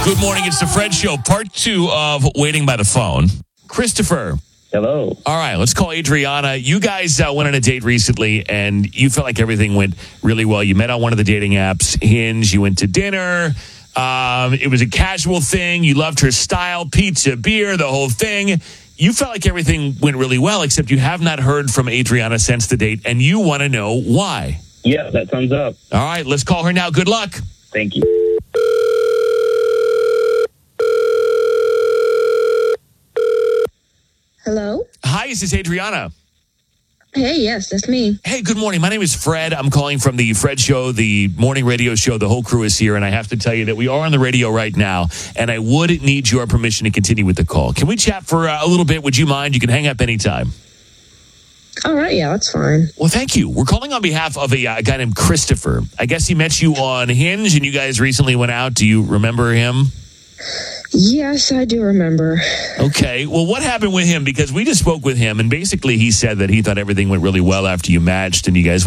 Good morning. It's the Fred Show, part 2 of Waiting by the Phone. Christopher. Hello. All right, let's call Adriana. You guys went on a date recently, and you felt like everything went really well. You met on one of the dating apps, Hinge. You went to dinner. It was a casual thing. You loved her style, pizza, beer, the whole thing. You felt like everything went really well, except you have not heard from Adriana since the date, and you want to know why. Yeah, that thumbs up. All right, let's call her now. Good luck. Thank you. Hello? Hi, this is Adriana. Hey, yes, that's me. Hey, good morning. My name is Fred. I'm calling from the Fred Show, the morning radio show. The whole crew is here, and I have to tell you that we are on the radio right now, and I would need your permission to continue with the call. Can we chat for a little bit? Would you mind? You can hang up anytime. All right, yeah, that's fine. Well, thank you. We're calling on behalf of a guy named Christopher. I guess he met you on Hinge, and you guys recently went out. Do you remember him? Yes, I do remember. Okay. Well, what happened with him? Because we just spoke with him, and basically he said that he thought everything went really well after you matched, and you guys